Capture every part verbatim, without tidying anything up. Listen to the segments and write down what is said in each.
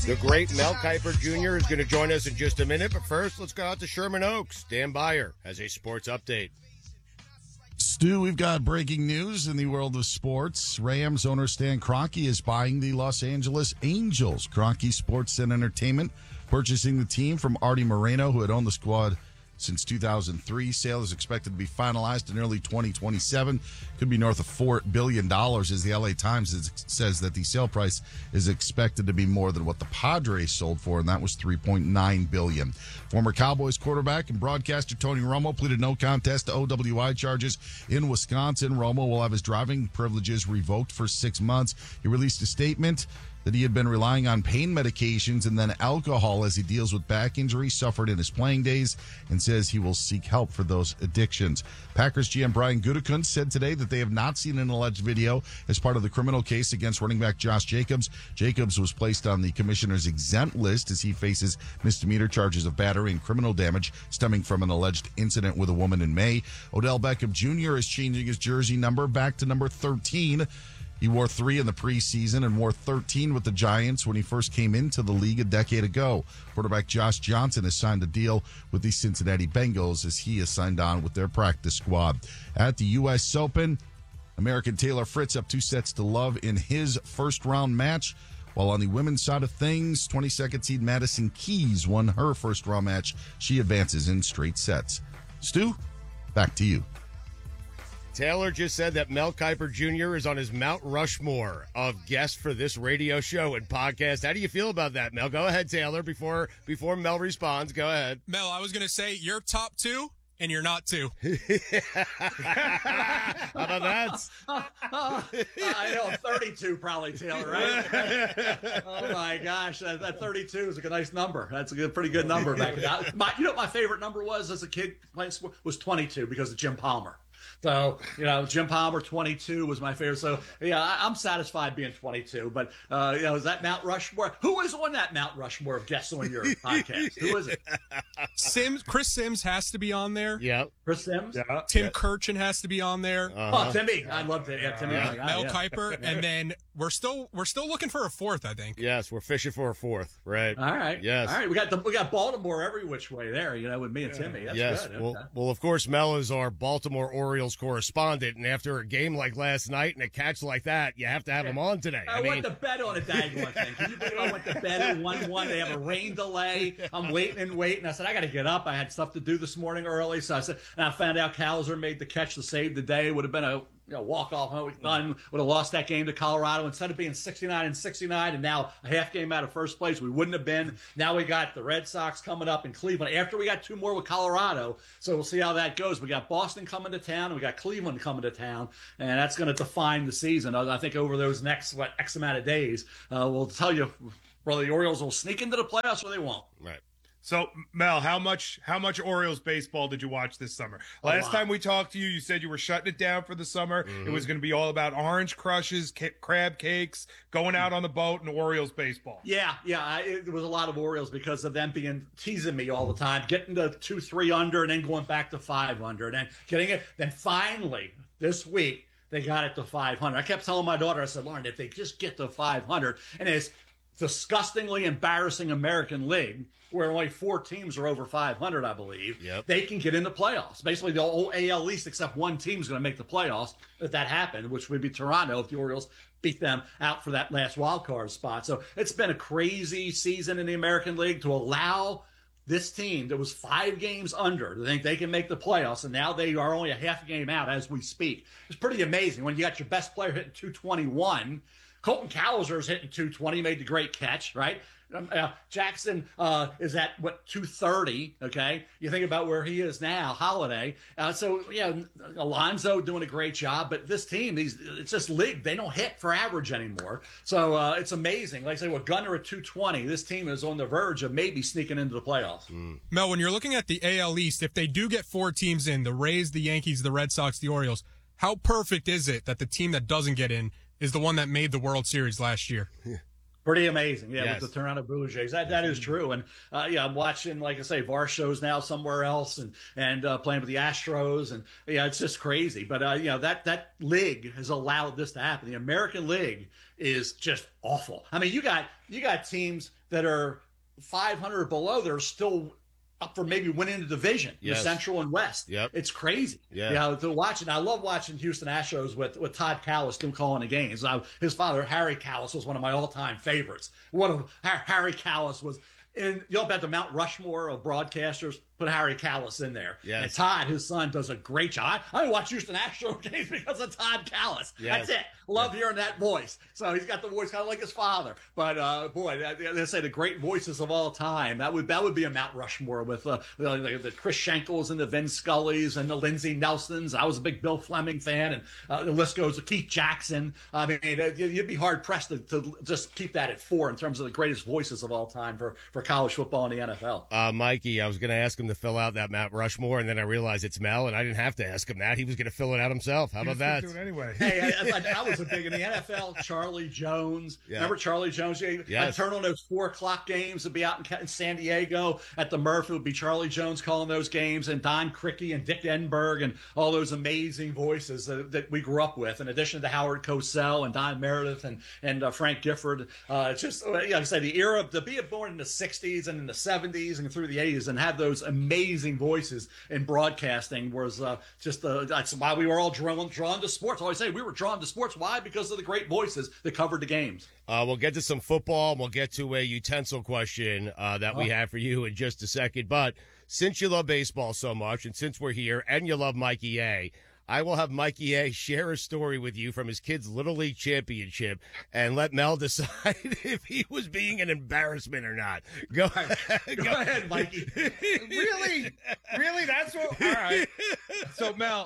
The great Mel Kiper Junior is going to join us in just a minute, but first, let's go out to Sherman Oaks. Dan Beyer has a sports update. Stu, we've got breaking news in the world of sports. Rams owner Stan Kroenke is buying the Los Angeles Angels. Kroenke Sports and Entertainment purchasing the team from Artie Moreno, who had owned the squad since two thousand three. Sale is expected to be finalized in early twenty twenty-seven. Could be north of four billion dollars, as the L A Times is, says that the sale price is expected to be more than what the Padres sold for, and that was three point nine billion dollars. Former Cowboys quarterback and broadcaster Tony Romo pleaded no contest to O W I charges in Wisconsin. Romo will have his driving privileges revoked for six months. He released a statement that he had been relying on pain medications and then alcohol as he deals with back injuries suffered in his playing days, and says he will seek help for those addictions. Packers G M Brian Gutekunst said today that they have not seen an alleged video as part of the criminal case against running back Josh Jacobs. Jacobs was placed on the commissioner's exempt list as he faces misdemeanor charges of battery and criminal damage stemming from an alleged incident with a woman in May. Odell Beckham Junior is changing his jersey number back to number thirteen. He wore three in the preseason and wore thirteen with the Giants when he first came into the league a decade ago. Quarterback Josh Johnson has signed a deal with the Cincinnati Bengals as he has signed on with their practice squad. At the U S Open, American Taylor Fritz up two sets to love in his first-round match. While on the women's side of things, twenty-second seed Madison Keys won her first-round match. She advances in straight sets. Stu, back to you. Taylor just said that Mel Kiper Junior is on his Mount Rushmore of guests for this radio show and podcast. How do you feel about that, Mel? Go ahead, Taylor, before before Mel responds. Go ahead. Mel, I was going to say you're top two, and you're not two. How about that? I know, thirty-two probably, Taylor, right? Oh, my gosh. That, that thirty-two is a nice number. That's a good, pretty good number back then. My, you know what my favorite number was as a kid playing sport? Was twenty-two because of Jim Palmer. So, you know, Jim Palmer, twenty-two was my favorite. So, yeah, I, I'm satisfied being twenty-two. But, uh, you know, is that Mount Rushmore? Who is on that Mount Rushmore of guests on your podcast? Who is it? Sims, Chris Sims has to be on there. Yep. Chris Sims? Yeah. Tim yeah. Kirchin has to be on there. Uh-huh. Oh, Timmy. I love that. Yeah, Timmy. Yeah. Like, oh, Mel yeah. Kiper. And then we're still we're still looking for a fourth, I think. Yes, we're fishing for a fourth. Right. All right. Yes. All right. We got the, we got Baltimore every which way there, you know, with me and Timmy. That's yes. good. Well, okay. well, of course, Mel is our Baltimore Orioles correspondent, and after a game like last night and a catch like that, you have to have him on today. I, I mean, went to bed on a daggone thing. Can you believe I went to bed at one one? They have a rain delay. I'm waiting and waiting. I said, I got to get up. I had stuff to do this morning early. So I said, and I found out Calzer made the catch to save the day. It would have been a you know, walk-off done. Would have lost that game to Colorado. Instead of being sixty-nine and sixty-nine and now a half game out of first place, we wouldn't have been. Now we got the Red Sox coming up in Cleveland after we got two more with Colorado. So we'll see how that goes. We got Boston coming to town and we got Cleveland coming to town. And that's going to define the season. I think over those next, what, X amount of days, uh, we'll tell you whether the Orioles will sneak into the playoffs or they won't. Right. So, Mel, how much how much Orioles baseball did you watch this summer? Last time we talked to you, you said you were shutting it down for the summer. Mm-hmm. It was going to be all about orange crushes, ca- crab cakes, going out on the boat, and Orioles baseball. Yeah, yeah, I, it was a lot of Orioles because of them being teasing me all the time, getting to two, three under, and then going back to five under, and then getting it. Then finally, this week, they got it to five hundred. I kept telling my daughter, I said, Lauren, if they just get to five hundred, and it's disgustingly embarrassing American League, where only four teams are over five hundred, I believe, yep. they can get into playoffs. Basically, the whole A L East, except one team is going to make the playoffs if that happened, which would be Toronto if the Orioles beat them out for that last wild card spot. So it's been a crazy season in the American League to allow this team that was five games under to think they can make the playoffs, and now they are only a half a game out as we speak. It's pretty amazing when you got your best player hitting two twenty-one. Colton Cowser is hitting two twenty, made the great catch, right? Um, uh, Jackson uh, is at, what, two thirty, okay? You think about where he is now, Holiday. Uh, so, yeah, Alonso doing a great job, but this team, these it's just league. They don't hit for average anymore. So uh, it's amazing. Like I say, with Gunnar at two twenty, this team is on the verge of maybe sneaking into the playoffs. Mm. Mel, when you're looking at the A L East, if they do get four teams in, the Rays, the Yankees, the Red Sox, the Orioles, how perfect is it that the team that doesn't get in is the one that made the World Series last year? Pretty amazing, yeah, yes. with the Toronto Blue Jays. That that is true, and uh, yeah, I'm watching, like I say, Varsho's now somewhere else, and and uh, playing with the Astros, and yeah, it's just crazy. But uh, you know that that league has allowed this to happen. The American League is just awful. I mean, you got you got teams that are five hundred or below that are still up for maybe winning the division, Yes. the Central and West. Yep. It's crazy. Yeah. You know, to watch it. I love watching Houston Astros with, with Todd Callis still calling the games. I, his father, Harry Callis, was one of my all-time favorites. One of Harry Callis was in, you know about the Mount Rushmore of broadcasters? Put Harry Callis in there. Yes. And Todd, his son, does a great job. I, I watch Houston Astros games because of Todd Callis. Yes. That's it. Love hearing that voice. So he's got the voice kind of like his father. But uh, boy, they, they say the great voices of all time. That would that would be a Mount Rushmore with uh, the, the Chris Schenkels and the Vin Scullys and the Lindsey Nelsons. I was a big Bill Fleming fan, and uh, the list goes to Keith Jackson. I mean, you'd be hard pressed to, to just keep that at four in terms of the greatest voices of all time for, for college football and the N F L. Uh, Mikey, I was going to ask him to fill out that Mount Rushmore, and then I realized it's Mel, and I didn't have to ask him that. He was going to fill it out himself. How about that? Do it anyway. Hey, I, I, I was a big in the N F L. Charlie Jones, Yeah. remember Charlie Jones? I'd Yes. turn on those four o'clock games. It'd be out in, in San Diego at the Murph. It would be Charlie Jones calling those games, and Don Criqui and Dick Enberg and all those amazing voices that, that we grew up with. In addition to Howard Cosell and Don Meredith and and uh, Frank Gifford, uh, it's just like I say, the era of to be born in the sixties and in the seventies and through the eighties and have those amazing voices in broadcasting was uh, just uh, that's why we were all drawn drawn to sports. I always say we were drawn to sports. Why? Because of the great voices that covered the games. Uh, we'll get to some football, and we'll get to a utensil question uh, that we have for you in just a second. But since you love baseball so much, and since we're here, and you love Mikey A., I will have Mikey A. share a story with you from his kid's Little League Championship and let Mel decide if he was being an embarrassment or not. Go ahead. Go ahead, Mikey. Really? Really? That's what. All right. So, Mel,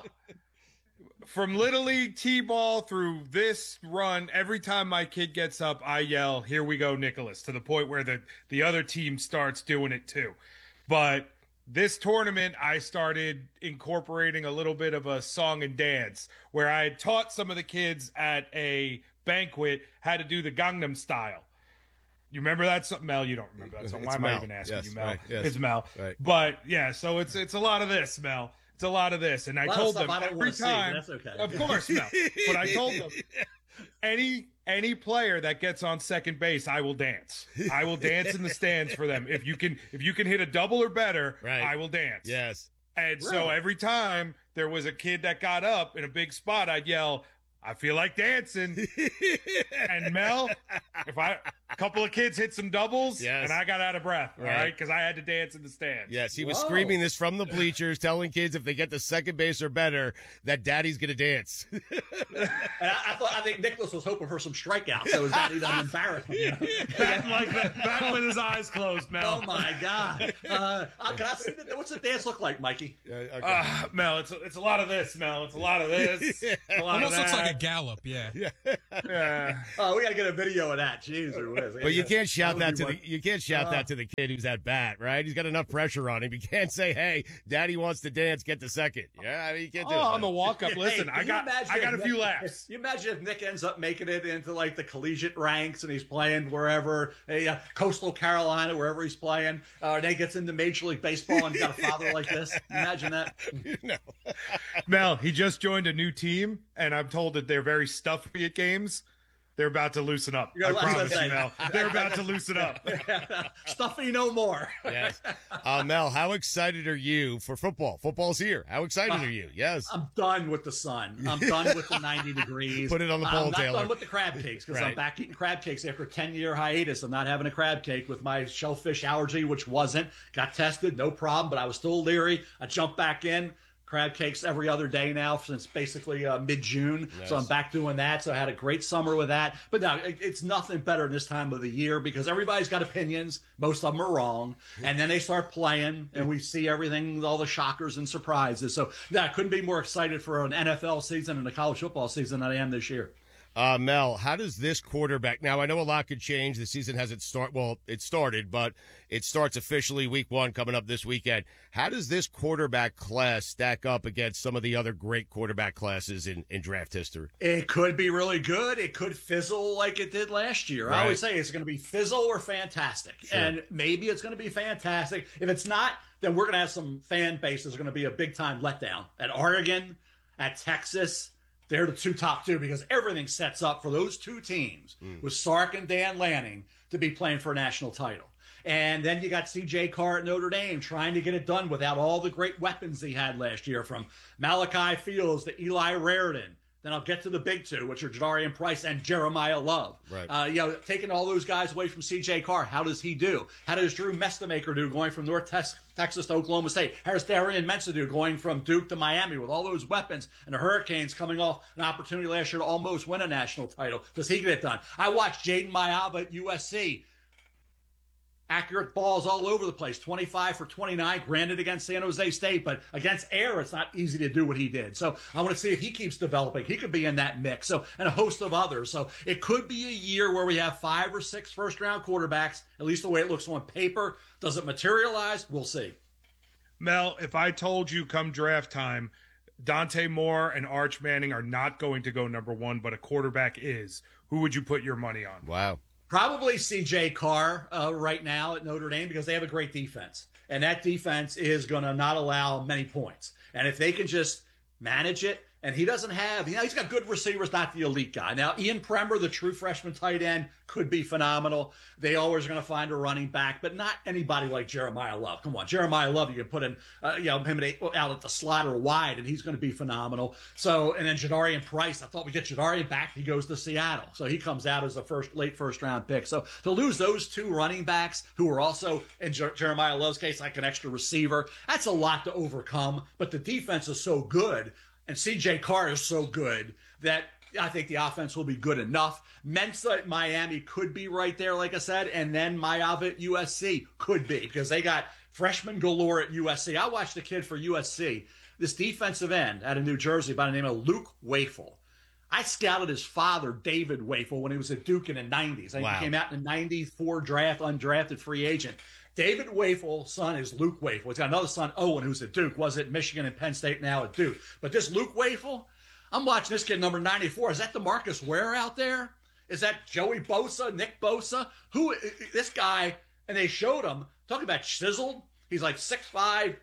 from Little League T-ball through this run, every time my kid gets up, I yell, "Here we go, Nicholas," to the point where the, the other team starts doing it too. But this tournament, I started incorporating a little bit of a song and dance where I had taught some of the kids at a banquet how to do the Gangnam Style. You remember that song? Mel, you don't remember that song. It's Why am Mel. I even asking Yes, you, Mel? right, yes. It's Mel. Right. But yeah, so it's it's a lot of this, Mel. It's a lot of this. And I A lot of told stuff them I don't every wanna see, but time. that's okay. Of course, Mel. But I told them any any player that gets on second base, I will dance. I will dance in the stands for them. If you can if you can hit a double or better, Right. I will dance. Yes. And so Really? every time there was a kid that got up in a big spot, I'd yell, "I feel like dancing." And Mel, if I a couple of kids hit some doubles, Yes. and I got out of breath, all Right. right, because I had to dance in the stands. Yes, he was Whoa. screaming this from the bleachers, telling kids if they get to second base or better, that daddy's going to dance. And I, I thought I think Nicholas was hoping for some strikeouts, so his daddy doesn't embarrass him. Batting like that, batting with his eyes closed, Mel. Oh my God! Uh, uh, can I see the, what's the dance look like, Mikey? Ah, Mel, it's a, it's a lot of this, Mel. It's a lot of this. A lot Almost of looks that. like a gallop, yeah. Yeah. Oh, we got to get a video of that. Jeez, Louise. But you can't shout that would to be the you can't shout Uh. that to the kid who's at bat, right? He's got enough pressure on him. You can't say, "Hey, Daddy wants to dance, get to second." Yeah, I mean, you can't do Oh, it. on the walk up. Listen, Hey, I can you got imagine I got a if few Nick- laughs. You imagine if Nick ends up making it into like the collegiate ranks and he's playing wherever, hey, uh, Coastal Carolina, wherever he's playing, uh, and then he gets into Major League Baseball and he's got a father like this. Imagine that. no. Mel, he just joined a new team, and I'm told that they're very stuffy at games. They're about to loosen up. You're I gonna let promise them you, say- Mel. They're about to loosen up. Stuffy no more. Yes. Uh, Mel, how excited are you for football? Football's here. How excited Uh, are you? Yes. I'm done with the sun. I'm done with the ninety degrees. Put it on the poll, I'm not Taylor. done with the crab cakes because Right. I'm back eating crab cakes after a ten-year hiatus. I'm not having a crab cake with my shellfish allergy, which wasn't. Got tested, no problem, but I was still leery. I jumped back in. Crab cakes every other day now since basically uh, mid-June. Nice. So I'm back doing that. So I had a great summer with that. But no, it, it's nothing better this time of the year because everybody's got opinions. Most of them are wrong. And then they start playing and we see everything, all the shockers and surprises. So yeah, I couldn't be more excited for an N F L season and a college football season than I am this year. Uh, Mel, how does this quarterback now? I know a lot could change. The season hasn't start. Well, it started, but it starts officially week one coming up this weekend. How does this quarterback class stack up against some of the other great quarterback classes in, in draft history? It could be really good. It could fizzle like it did last year. Right. I always say it's going to be fizzle or fantastic. Sure. And maybe it's going to be fantastic. If it's not, then we're going to have some fan bases going to be a big time letdown at Oregon, at Texas, they're the two top two because everything sets up for those two teams mm. with Sark and Dan Lanning to be playing for a national title. And then you got C J Carr at Notre Dame trying to get it done without all the great weapons he had last year, from Malachi Fields to Eli Raritan. Then I'll get to the big two, which are Jadarian Price and Jeremiah Love. Right. Uh, you know, taking all those guys away from C J Carr, how does he do? How does Drew Mestamaker do going from North Texas? Texas to Oklahoma State? How does Darian Mensah do going from Duke to Miami with all those weapons and the Hurricanes coming off an opportunity last year to almost win a national title? Does he get it done? I watched Jaden Mayava at U S C. Accurate balls all over the place, twenty-five for twenty-nine, granted against San Jose State, but against air, it's not easy to do what he did. So I want to see if he keeps developing. He could be in that mix, so and a host of others. So it could be a year where we have five or six first-round quarterbacks, at least the way it looks on paper. Does it materialize? We'll see. Mel, if I told you come draft time, Dante Moore and Arch Manning are not going to go number one, but a quarterback is, who would you put your money on? Wow. Probably C J Carr uh, right now at Notre Dame because they have a great defense. And that defense is going to not allow many points. And if they can just manage it, and he doesn't have, you know, he's got good receivers, not the elite guy. Now, Ian Premer, the true freshman tight end, could be phenomenal. They always are going to find a running back, but not anybody like Jeremiah Love. Come on, Jeremiah Love, you can put him, uh, you know, him out at the slot or wide, and he's going to be phenomenal. So, and then Jadarian Price, I thought we'd get Jadarian back. He goes to Seattle. So he comes out as a first, late first round pick. So to lose those two running backs who are also, in Jer- Jeremiah Love's case, like an extra receiver, that's a lot to overcome. But the defense is so good. And C J Carr is so good that I think the offense will be good enough. Mensah at Miami could be right there, like I said, and then Mayava at U S C could be because they got freshmen galore at U S C. I watched a kid for U S C, this defensive end out of New Jersey by the name of Luke Wafel. I scouted his father, David Wafel, when he was at Duke in the nineties. I think Wow. he came out in the ninety-four draft, undrafted free agent. David Wafel's son is Luke Wafel. He's got another son, Owen, who's at Duke, was at Michigan and Penn State, now at Duke. But this Luke Wafel, I'm watching this kid, number ninety-four. Is that DeMarcus Ware out there? Is that Joey Bosa, Nick Bosa? Who, this guy, and they showed him, talking about chiseled. He's like six five,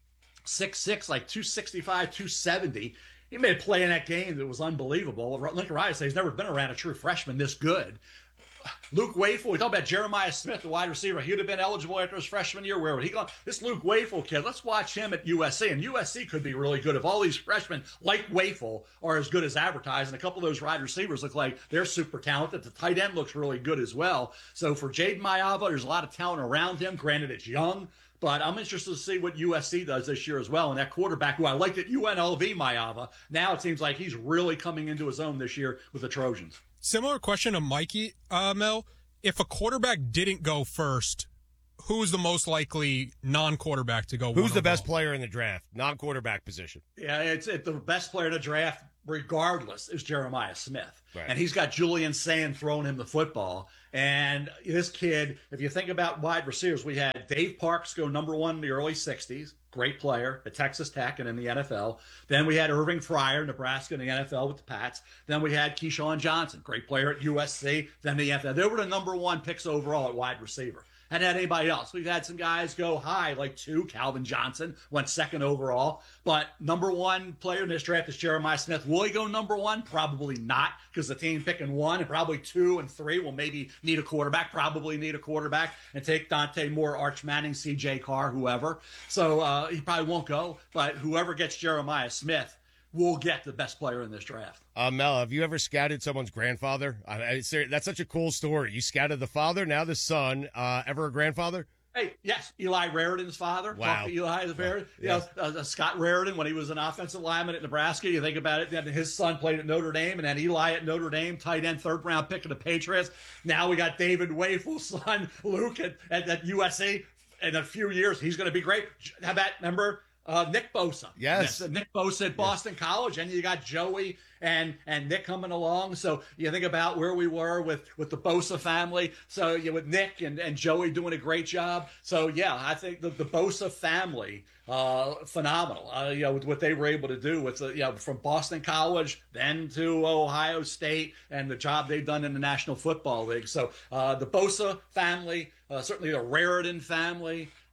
six six, like two sixty-five, two seventy. He made a play in that game that was unbelievable. Lincoln Riley says he's never been around a true freshman this good. Luke Wafel, we talk about Jeremiah Smith, the wide receiver. He would have been eligible after his freshman year. Where would he go? This Luke Wafel kid, let's watch him at U S C. And U S C could be really good if all these freshmen like Wafel are as good as advertised. And a couple of those wide receivers look like they're super talented. The tight end looks really good as well. So for Jaden Mayava, there's a lot of talent around him. Granted, it's young. But I'm interested to see what U S C does this year as well. And that quarterback who I liked at U N L V, Mayava, now it seems like he's really coming into his own this year with the Trojans. Similar question to Mikey, uh, Mel. If a quarterback didn't go first, who's the most likely non-quarterback to go? Who's the overall? best player in the draft? Non-quarterback position. Yeah, it's it, the best player to draft, regardless, is Jeremiah Smith. Right. And he's got Julian Sand throwing him the football. And this kid, if you think about wide receivers, we had Dave Parks go number one in the early sixties. Great player at Texas Tech and in the N F L. Then we had Irving Fryer, Nebraska, in the N F L with the Pats. Then we had Keyshawn Johnson, great player at U S C. Then the N F L. They were the number one picks overall at wide receiver. Hadn't had anybody else. We've had some guys go high, like two. Calvin Johnson went second overall. But number one player in this draft is Jeremiah Smith. Will he go number one? Probably not, because the team picking one and probably two and three will maybe need a quarterback, probably need a quarterback, and take Dante Moore, Arch Manning, C J Carr, whoever. So uh, he probably won't go. But whoever gets Jeremiah Smith will get the best player in this draft. Uh, Mel, have you ever scouted someone's grandfather? I, I, that's such a cool story. You scouted the father, now the son. Uh, ever a grandfather? Hey, yes, Eli Raritan's father. Wow. Talk to Eli the Raritan. Yeah. You know, uh, Scott Raritan, when he was an offensive lineman at Nebraska, you think about it, then his son played at Notre Dame, and then Eli at Notre Dame, tight end, third round pick of the Patriots. Now we got David Wafel's son, Luke, at, at, at U S C. In a few years, he's going to be great. How about, remember, Uh, Nick Bosa. Yes. Nick, Nick Bosa at Boston yes. College, and you got Joey and and Nick coming along. So you think about where we were with, with the Bosa family. So you with Nick and, and Joey doing a great job. So yeah, I think the, the Bosa family, uh, phenomenal. Uh, you know, with what they were able to do with the, you know, from Boston College then to Ohio State, and the job they've done in the National Football League. So uh, the Bosa family, uh, certainly the Raritan family.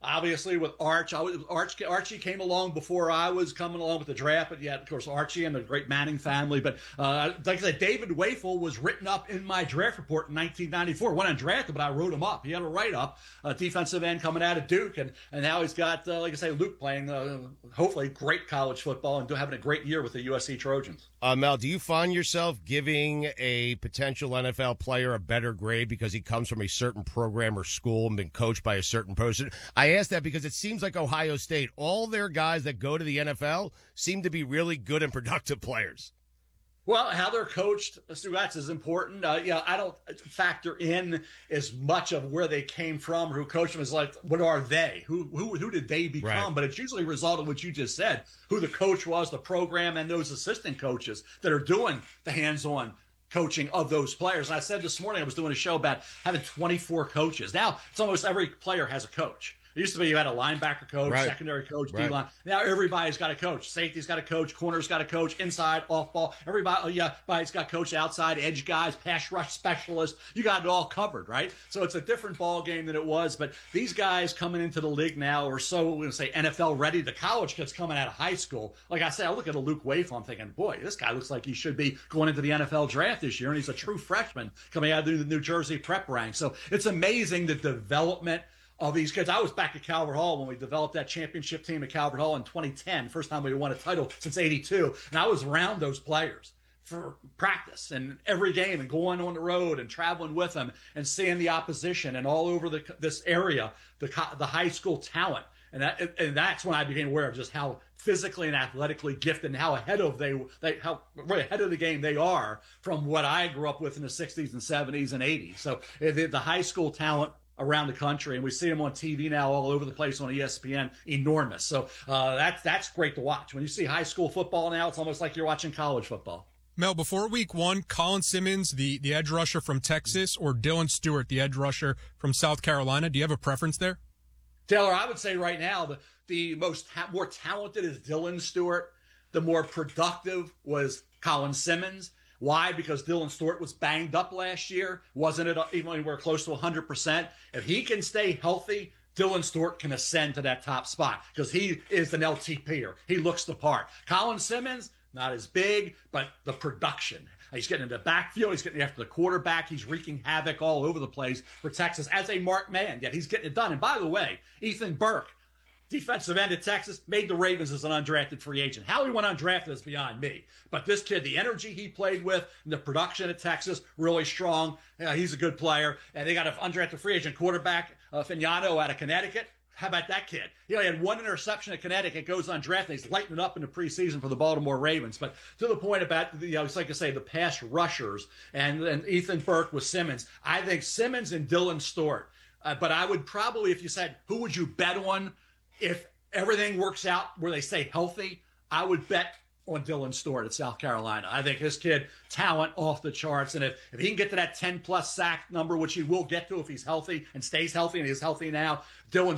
obviously with Arch, I was, Arch, Archie came along before I was coming along with the draft, but yeah, of course, Archie and the great Manning family. But uh, like I said, David Wafel was written up in my draft report in nineteen ninety-four. When I drafted, but I wrote him up. He had a write-up, uh, defensive end coming out of Duke, and, and now he's got, uh, like I say, Luke playing, uh, hopefully, great college football and having a great year with the U S C Trojans. Uh, Mel, do you find yourself giving a potential N F L player a better grade because he comes from a certain program or school and been coached by a certain person? I ask that because it seems like Ohio State, all their guys that go to the N F L seem to be really good and productive players. Well, how they're coached, Stugotz, is important. Uh, yeah, I don't factor in as much of where they came from, who coached them. Is like, what are they? Who who who did they become? Right. But it's usually a result of what you just said, who the coach was, the program, and those assistant coaches that are doing the hands-on coaching of those players. And I said this morning, I was doing a show about having twenty-four coaches. Now, it's almost every player has a coach. It used to be you had a linebacker coach, right. secondary coach, right. D-line. Now everybody's got a coach. Safety's got a coach. Corner's got a coach. Inside, off ball. Everybody, oh, yeah, everybody's got coach outside, edge guys, pass rush specialists. You got it all covered, right? So it's a different ball game than it was. But these guys coming into the league now are so, we're going to say, N F L ready. The college kids coming out of high school. Like I said, I look at a Luke Wafel, I'm thinking, boy, this guy looks like he should be going into the N F L draft this year. And he's a true freshman coming out of the New Jersey prep ranks. So it's amazing the development of these kids. I was back at Calvert Hall when we developed that championship team at Calvert Hall in twenty ten, first time we won a title since eighty-two, and I was around those players for practice and every game and going on the road and traveling with them and seeing the opposition and all over the this area, the the high school talent. And that, and that's when I became aware of just how physically and athletically gifted and how ahead of they, they how right ahead of the game they are from what I grew up with in the sixties and seventies and eighties. So the, the high school talent around the country, and we see them on T V now all over the place on E S P N, enormous. So uh, that's that's great to watch. When you see high school football now, it's almost like you're watching college football. Mel, before week one, Colin Simmons, the, the edge rusher from Texas, or Dylan Stewart, the edge rusher from South Carolina, do you have a preference there? Taylor, I would say right now the, the most ta- more talented is Dylan Stewart. The more productive was Colin Simmons. Why? Because Dylan Stewart was banged up last year. Wasn't it even anywhere close to one hundred percent? If he can stay healthy, Dylan Stewart can ascend to that top spot because he is an L T P-er. He looks the part. Colin Simmons, not as big, but the production. He's getting into the backfield. He's getting after the quarterback. He's wreaking havoc all over the place for Texas as a marked man. Yet he's getting it done. And by the way, Ethan Burke, defensive end at Texas, made the Ravens as an undrafted free agent. How he went undrafted is beyond me. But this kid, the energy he played with, and the production at Texas, really strong. Uh, he's a good player. And they got an undrafted free agent quarterback, uh, Fignano, out of Connecticut. How about that kid? He only had one interception at Connecticut, goes undrafted. He's lighting it up in the preseason for the Baltimore Ravens. But to the point about, you know, it's like I say, the pass rushers and, and Ethan Burke with Simmons. I think Simmons and Dylan Stewart. Uh, but I would probably, if you said, who would you bet on? If everything works out where they stay healthy, I would bet on Dylan Stewart at South Carolina. I think this kid, talent off the charts. And if, if he can get to that ten-plus sack number, which he will get to if he's healthy and stays healthy, and he's healthy now, Dylan